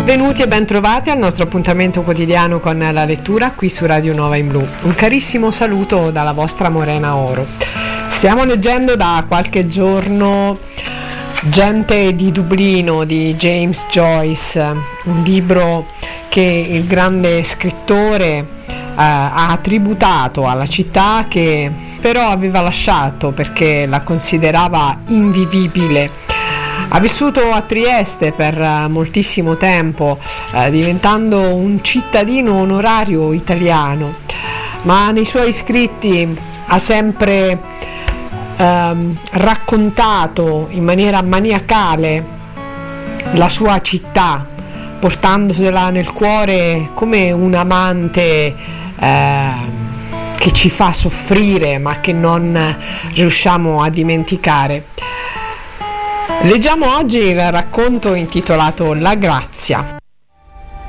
Benvenuti e bentrovati al nostro appuntamento quotidiano con la lettura qui su Radio Nova in Blu. Un carissimo saluto dalla vostra Morena Oro. Stiamo leggendo da qualche giorno Gente di Dublino di James Joyce, un libro che il grande scrittore ha tributato alla città che però aveva lasciato perché la considerava invivibile. Ha vissuto a Trieste per moltissimo tempo, diventando un cittadino onorario italiano, ma nei suoi scritti ha sempre raccontato in maniera maniacale la sua città, portandosela nel cuore come un amante che ci fa soffrire ma che non riusciamo a dimenticare. Leggiamo oggi il racconto intitolato La Grazia.